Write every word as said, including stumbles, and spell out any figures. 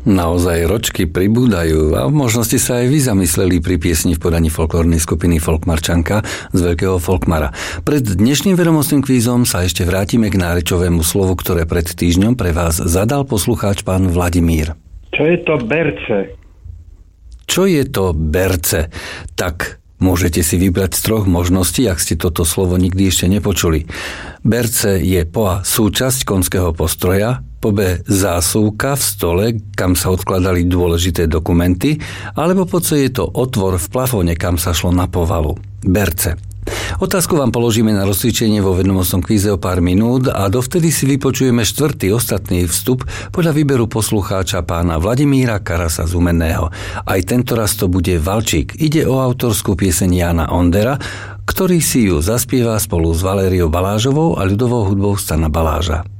Naozaj ročky pribúdajú a v možnosti sa aj vy zamysleli pri piesni v podaní folklórnej skupiny Folkmarčanka z Veľkého Folkmara. Pred dnešným vedomostným kvízom sa ešte vrátime k nárečovému slovu, ktoré pred týždňom pre vás zadal poslucháč pán Vladimír. Čo je to berce? Čo je to berce? Tak môžete si vybrať z troch možností, ak ste toto slovo nikdy ešte nepočuli. Berce je po A súčasť konského postroja, po B zásuvka v stole, kam sa odkladali dôležité dokumenty, alebo po C je to otvor v plafóne, kam sa šlo na povalu. Berce. Otázku vám položíme na rozcvičenie vo vedomostnom kvíze o pár minút a dovtedy si vypočujeme štvrtý ostatný vstup podľa výberu poslucháča pána Vladimíra Karasa z Humenného. Aj tento raz to bude Valčík. Ide o autorskú pieseň Jána Ondera, ktorý si ju zaspieva spolu s Valériou Balážovou a ľudovou hudbou Stana Baláža.